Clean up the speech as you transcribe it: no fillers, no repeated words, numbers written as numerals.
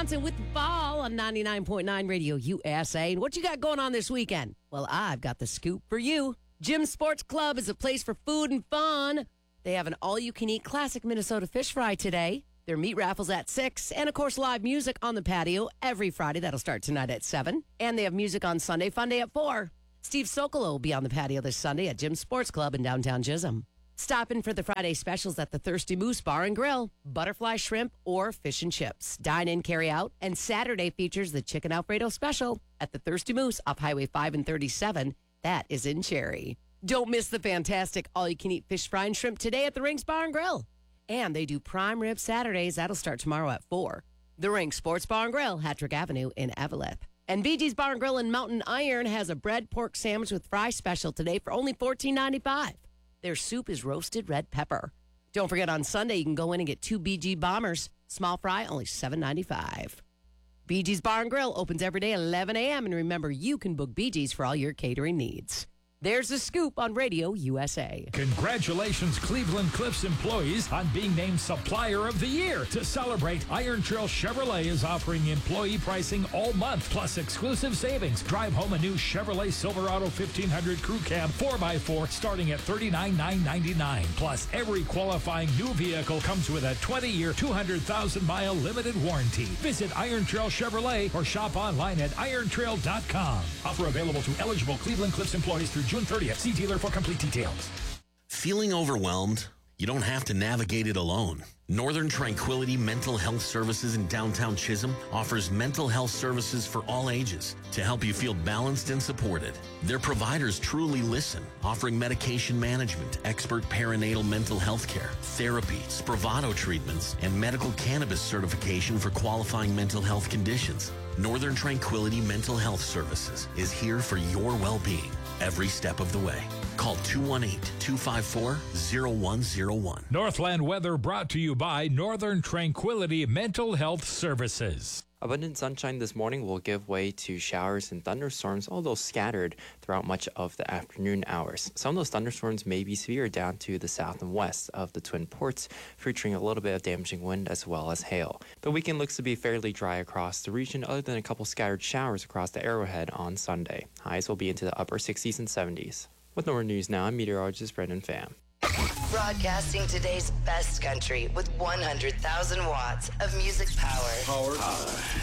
Johnson with Fall on 99.9 Radio USA. And what you got going on this weekend? Well, I've got the scoop for you. Jim Sports Club is a place for food and fun. They have an all-you-can-eat classic Minnesota fish fry today. Their meat raffles at 6, and, of course, live music on the patio every Friday. That'll start tonight at 7. And they have music on Sunday, Fun Day at 4. Steve Sokolow will be on the patio this Sunday at Jim Sports Club in downtown Chisholm. Stop in for the Friday specials at the Thirsty Moose Bar and Grill. Butterfly shrimp or fish and chips. Dine in, carry out. And Saturday features the Chicken Alfredo special at the Thirsty Moose off Highway 5 and 37. That is in Cherry. Don't miss the fantastic all-you-can-eat fish fry and shrimp today at the Rinks Bar and Grill. And they do prime rib Saturdays. That'll start tomorrow at 4. The Rinks Sports Bar and Grill, Hattrick Avenue in Eveleth. And BG's Bar and Grill in Mountain Iron has a bread pork sandwich with fry special today for only $14.95. Their soup is roasted red pepper. Don't forget, on Sunday, you can go in and get 2 BG Bombers. Small fry, only $7.95. BG's Bar and Grill opens every day at 11 a.m. And remember, you can book BG's for all your catering needs. There's the scoop on Radio USA. Congratulations, Cleveland Cliffs employees, on being named Supplier of the Year. To celebrate, Iron Trail Chevrolet is offering employee pricing all month, plus exclusive savings. Drive home a new Chevrolet Silverado 1500 Crew Cab 4x4 starting at $39,999. Plus, every qualifying new vehicle comes with a 20-year, 200,000-mile limited warranty. Visit Iron Trail Chevrolet or shop online at irontrail.com. Offer available to eligible Cleveland Cliffs employees through June 30th. See dealer for complete details. Feeling overwhelmed? You don't have to navigate it alone. Northern Tranquility Mental Health Services in downtown Chisholm offers mental health services for all ages to help you feel balanced and supported. Their providers truly listen, offering medication management, expert perinatal mental health care, therapy, Spravato treatments, and medical cannabis certification for qualifying mental health conditions. Northern Tranquility Mental Health Services is here for your well-being every step of the way. Call 218-254-0101. Northland weather brought to you by Northern Tranquility Mental Health Services. Abundant sunshine this morning will give way to showers and thunderstorms, although scattered throughout much of the afternoon hours. Some of those thunderstorms may be severe down to the south and west of the Twin Ports, featuring a little bit of damaging wind as well as hail. The weekend looks to be fairly dry across the region, other than a couple scattered showers across the Arrowhead on Sunday. Highs will be into the upper 60s and 70s. With more news now, I'm meteorologist Brendan Pham. Broadcasting today's best country with 100,000 watts of music power.